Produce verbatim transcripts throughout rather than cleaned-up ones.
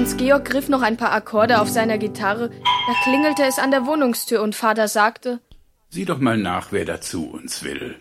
Hans-Georg griff noch ein paar Akkorde auf seiner Gitarre, da klingelte es an der Wohnungstür und Vater sagte: Sieh doch mal nach, wer da zu uns will.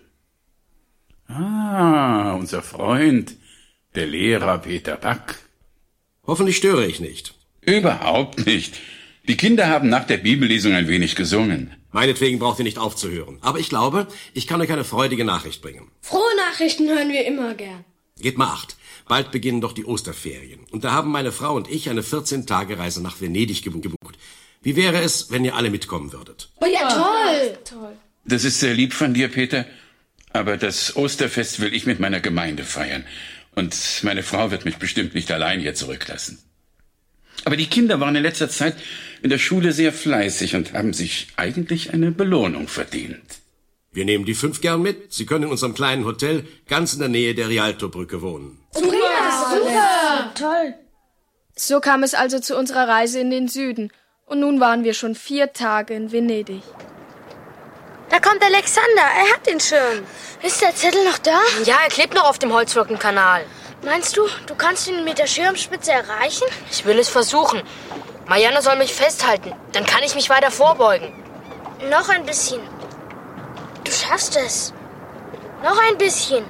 Ah, unser Freund, der Lehrer Peter Back. Hoffentlich störe ich nicht. Überhaupt nicht. Die Kinder haben nach der Bibellesung ein wenig gesungen. Meinetwegen braucht ihr nicht aufzuhören. Aber ich glaube, ich kann euch eine freudige Nachricht bringen. Frohe Nachrichten hören wir immer gern. Gebt mal acht. Bald beginnen doch die Osterferien. Und da haben meine Frau und ich eine vierzehn-Tage-Reise nach Venedig gebucht. Wie wäre es, wenn ihr alle mitkommen würdet? Oh ja, toll. Toll. Das ist sehr lieb von dir, Peter. Aber das Osterfest will ich mit meiner Gemeinde feiern. Und meine Frau wird mich bestimmt nicht allein hier zurücklassen. Aber die Kinder waren in letzter Zeit in der Schule sehr fleißig und haben sich eigentlich eine Belohnung verdient. Wir nehmen die fünf gern mit. Sie können in unserem kleinen Hotel ganz in der Nähe der Rialto-Brücke wohnen. Super, super. Toll. So kam es also zu unserer Reise in den Süden. Und nun waren wir schon vier Tage in Venedig. Da kommt Alexander, er hat den Schirm. Ist der Zettel noch da? Ja, er klebt noch auf dem Holzwirkenkanal. Meinst du, du kannst ihn mit der Schirmspitze erreichen? Ich will es versuchen. Marianne soll mich festhalten, dann kann ich mich weiter vorbeugen. Noch ein bisschen. Du schaffst es. Noch ein bisschen.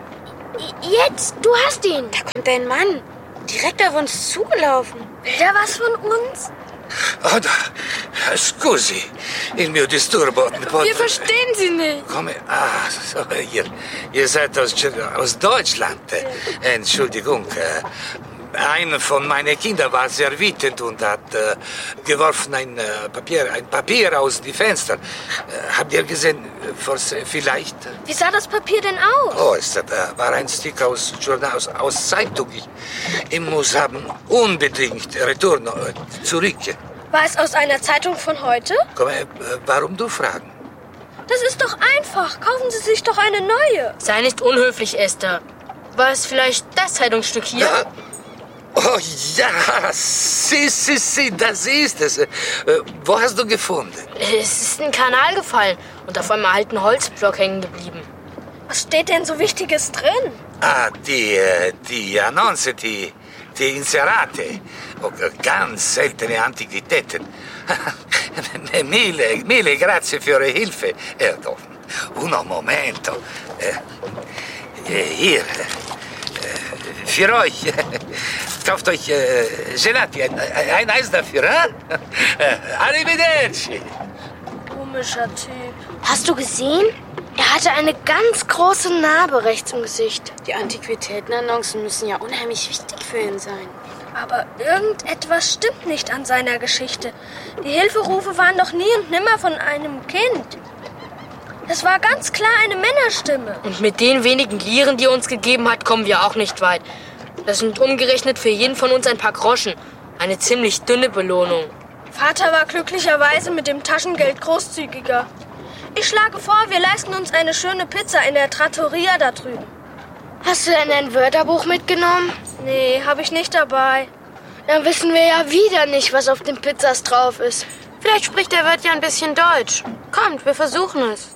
Jetzt, du hast ihn. Da kommt ein Mann, direkt auf uns zugelaufen. Will der was von uns? Oh, da. Scusi, il mio disturbo. Wir verstehen Sie nicht. Come? Ah, so, ihr, ihr seid aus, aus Deutschland. Entschuldigung. Einer von meinen Kindern war sehr wütend und hat äh, geworfen ein, äh, Papier, ein Papier aus die Fenster. Äh, habt ihr gesehen, vielleicht? Wie sah das Papier denn aus? Oh, es war ein Stück aus, Journal, aus, aus Zeitung. Ich, ich muss haben unbedingt Return äh, zurück. War es aus einer Zeitung von heute? Komm, äh, warum du fragen? Das ist doch einfach. Kaufen Sie sich doch eine neue. Sei nicht unhöflich, Esther. War es vielleicht das Zeitungsstück hier? Ja. Oh ja, si, si, si, das ist es. Äh, wo hast du gefunden? Es ist in den Kanal gefallen und auf einem alten Holzblock hängen geblieben. Was steht denn so Wichtiges drin? Ah, die, die Annonce, die, die Inserate. Oh, ganz seltene Antiquitäten. mille, mille grazie für Ihre Hilfe. Eh, uno momento. Eh, hier. Eh, für euch. Kauft euch äh, Gelati, ein, ein Eis dafür, ha? Arrivederci. Komischer Typ. Hast du gesehen? Er hatte eine ganz große Narbe rechts im Gesicht. Die Antiquitätenannoncen müssen ja unheimlich wichtig für ihn sein. Aber irgendetwas stimmt nicht an seiner Geschichte. Die Hilferufe waren doch nie und nimmer von einem Kind. Das war ganz klar eine Männerstimme. Und mit den wenigen Lieren, die er uns gegeben hat, kommen wir auch nicht weit. Das sind umgerechnet für jeden von uns ein paar Groschen. Eine ziemlich dünne Belohnung. Vater war glücklicherweise mit dem Taschengeld großzügiger. Ich schlage vor, wir leisten uns eine schöne Pizza in der Trattoria da drüben. Hast du denn ein Wörterbuch mitgenommen? Nee, habe ich nicht dabei. Dann wissen wir ja wieder nicht, was auf den Pizzas drauf ist. Vielleicht spricht der Wirt ja ein bisschen Deutsch. Kommt, wir versuchen es.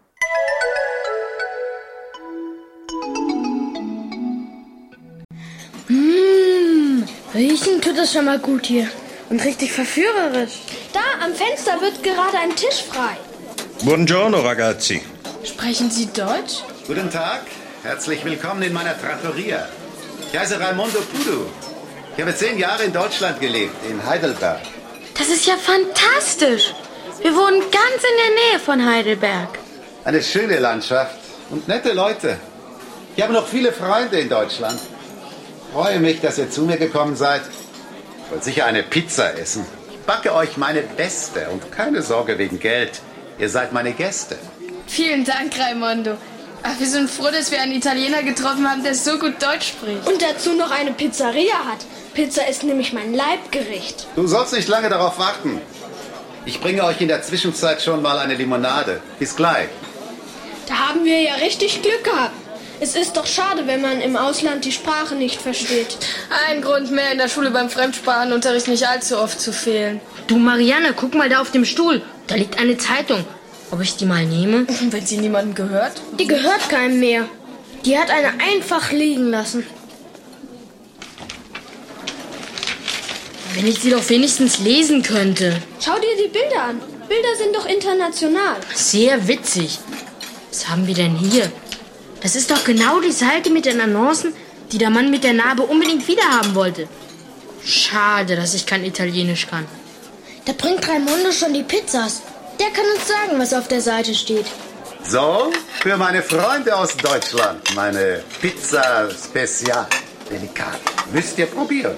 Mmh, riechen tut es schon mal gut hier. Und richtig verführerisch. Da, am Fenster wird gerade ein Tisch frei. Buongiorno, ragazzi. Sprechen Sie Deutsch? Guten Tag, herzlich willkommen in meiner Trattoria. Ich heiße Raimondo Pudu. Ich habe zehn Jahre in Deutschland gelebt, in Heidelberg. Das ist ja fantastisch. Wir wohnen ganz in der Nähe von Heidelberg. Eine schöne Landschaft und nette Leute. Ich habe noch viele Freunde in Deutschland. Ich freue mich, dass ihr zu mir gekommen seid. Ich wollte sicher eine Pizza essen. Ich backe euch meine beste und keine Sorge wegen Geld. Ihr seid meine Gäste. Vielen Dank, Raimondo. Ach, wir sind froh, dass wir einen Italiener getroffen haben, der so gut Deutsch spricht. Und dazu noch eine Pizzeria hat. Pizza ist nämlich mein Leibgericht. Du sollst nicht lange darauf warten. Ich bringe euch in der Zwischenzeit schon mal eine Limonade. Bis gleich. Da haben wir ja richtig Glück gehabt. Es ist doch schade, wenn man im Ausland die Sprache nicht versteht. Ein Grund mehr, in der Schule beim Fremdsprachenunterricht nicht allzu oft zu fehlen. Du, Marianne, guck mal da auf dem Stuhl. Da liegt eine Zeitung. Ob ich die mal nehme? Wenn sie niemandem gehört? Die gehört keinem mehr. Die hat einer einfach liegen lassen. Wenn ich sie doch wenigstens lesen könnte. Schau dir die Bilder an. Bilder sind doch international. Sehr witzig. Was haben wir denn hier? Das ist doch genau die Seite mit den Annoncen, die der Mann mit der Narbe unbedingt wiederhaben wollte. Schade, dass ich kein Italienisch kann. Da bringt Raimondo schon die Pizzas. Der kann uns sagen, was auf der Seite steht. So, für meine Freunde aus Deutschland, meine Pizza Special Delikat. Müsst ihr probieren.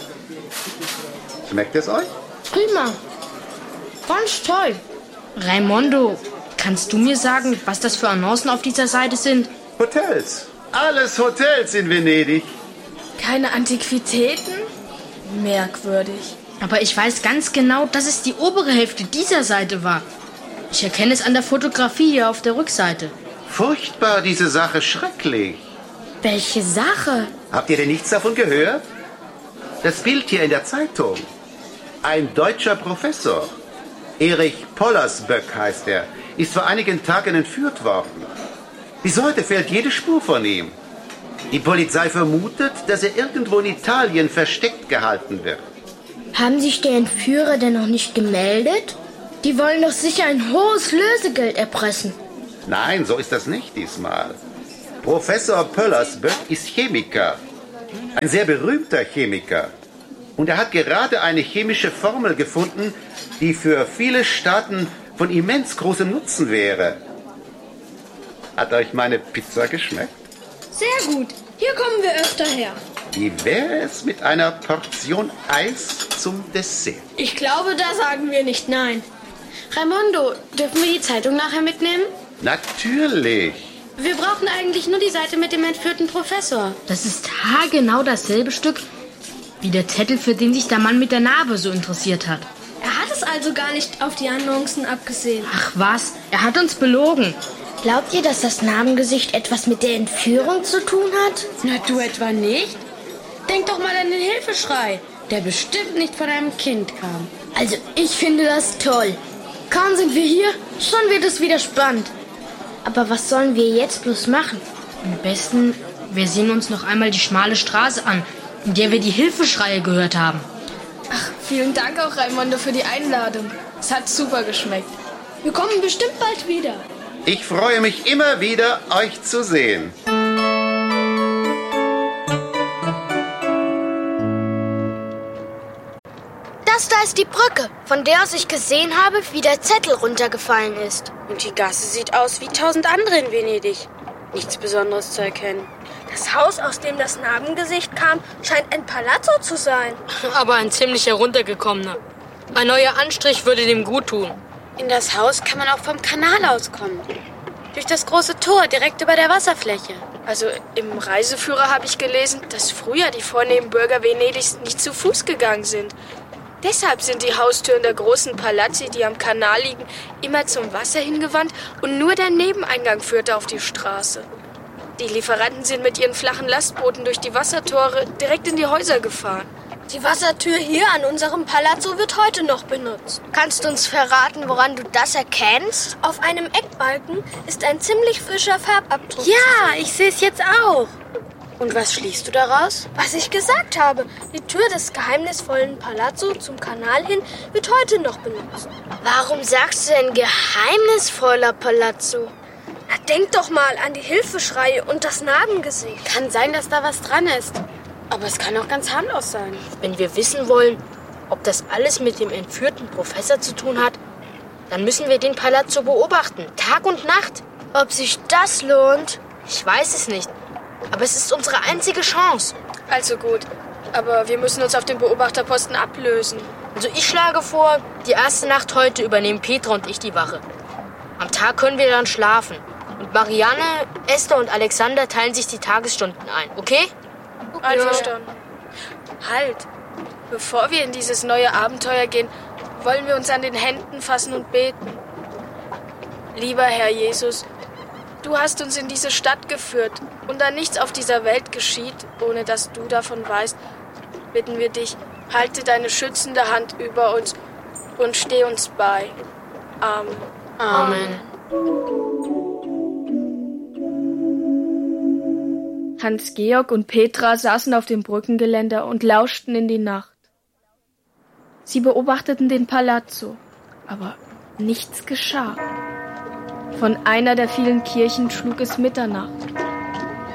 Schmeckt es euch? Prima. Ganz toll. Raimondo, kannst du mir sagen, was das für Annoncen auf dieser Seite sind? Hotels. Alles Hotels in Venedig. Keine Antiquitäten? Merkwürdig. Aber ich weiß ganz genau, dass es die obere Hälfte dieser Seite war. Ich erkenne es an der Fotografie hier auf der Rückseite. Furchtbar, diese Sache, schrecklich. Welche Sache? Habt ihr denn nichts davon gehört? Das Bild hier in der Zeitung. Ein deutscher Professor, Erich Pollersböck heißt er, ist vor einigen Tagen entführt worden. Bis heute fehlt jede Spur von ihm. Die Polizei vermutet, dass er irgendwo in Italien versteckt gehalten wird. Haben sich die Entführer denn noch nicht gemeldet? Die wollen doch sicher ein hohes Lösegeld erpressen. Nein, so ist das nicht diesmal. Professor Pollersböck ist Chemiker. Ein sehr berühmter Chemiker. Und er hat gerade eine chemische Formel gefunden, die für viele Staaten von immens großem Nutzen wäre. Hat euch meine Pizza geschmeckt? Sehr gut. Hier kommen wir öfter her. Wie wäre es mit einer Portion Eis zum Dessert? Ich glaube, da sagen wir nicht nein. Raimondo, dürfen wir die Zeitung nachher mitnehmen? Natürlich. Wir brauchen eigentlich nur die Seite mit dem entführten Professor. Das ist haargenau dasselbe Stück wie der Zettel, für den sich der Mann mit der Narbe so interessiert hat. Er hat es also gar nicht auf die Annoncen abgesehen. Ach was, er hat uns belogen. Glaubt ihr, dass das Narbengesicht etwas mit der Entführung zu tun hat? Na, du etwa nicht? Denk doch mal an den Hilfeschrei, der bestimmt nicht von einem Kind kam. Also, ich finde das toll. Kaum sind wir hier, schon wird es wieder spannend. Aber was sollen wir jetzt bloß machen? Am besten, wir sehen uns noch einmal die schmale Straße an, in der wir die Hilfeschreie gehört haben. Ach, vielen Dank auch, Raimondo, für die Einladung. Es hat super geschmeckt. Wir kommen bestimmt bald wieder. Ich freue mich immer wieder, euch zu sehen. Das da ist die Brücke, von der aus ich gesehen habe, wie der Zettel runtergefallen ist. Und die Gasse sieht aus wie tausend andere in Venedig. Nichts Besonderes zu erkennen. Das Haus, aus dem das Narbengesicht kam, scheint ein Palazzo zu sein. Aber ein ziemlich heruntergekommener. Ein neuer Anstrich würde dem gut tun. In das Haus kann man auch vom Kanal auskommen. Durch das große Tor direkt über der Wasserfläche. Also im Reiseführer habe ich gelesen, dass früher die vornehmen Bürger Venedigs nicht zu Fuß gegangen sind. Deshalb sind die Haustüren der großen Palazzi, die am Kanal liegen, immer zum Wasser hingewandt und nur der Nebeneingang führte auf die Straße. Die Lieferanten sind mit ihren flachen Lastbooten durch die Wassertore direkt in die Häuser gefahren. Die Wassertür hier an unserem Palazzo wird heute noch benutzt. Kannst du uns verraten, woran du das erkennst? Auf einem Eckbalken ist ein ziemlich frischer Farbabdruck. Ja, ich sehe es jetzt auch. Und was schließt du daraus? Was ich gesagt habe. Die Tür des geheimnisvollen Palazzo zum Kanal hin wird heute noch benutzt. Warum sagst du denn geheimnisvoller Palazzo? Na, denk doch mal an die Hilfeschreie und das Narbengesicht. Kann sein, dass da was dran ist. Aber es kann auch ganz harmlos sein. Wenn wir wissen wollen, ob das alles mit dem entführten Professor zu tun hat, dann müssen wir den Palazzo beobachten, Tag und Nacht. Ob sich das lohnt? Ich weiß es nicht, aber es ist unsere einzige Chance. Also gut, aber wir müssen uns auf dem Beobachterposten ablösen. Also ich schlage vor, die erste Nacht heute übernehmen Petra und ich die Wache. Am Tag können wir dann schlafen. Und Marianne, Esther und Alexander teilen sich die Tagesstunden ein, okay? Okay. Einverstanden. Halt! Bevor wir in dieses neue Abenteuer gehen, wollen wir uns an den Händen fassen und beten. Lieber Herr Jesus, du hast uns in diese Stadt geführt und da nichts auf dieser Welt geschieht, ohne dass du davon weißt, bitten wir dich, halte deine schützende Hand über uns und steh uns bei. Amen. Amen. Hans-Georg und Petra saßen auf dem Brückengeländer und lauschten in die Nacht. Sie beobachteten den Palazzo, aber nichts geschah. Von einer der vielen Kirchen schlug es Mitternacht.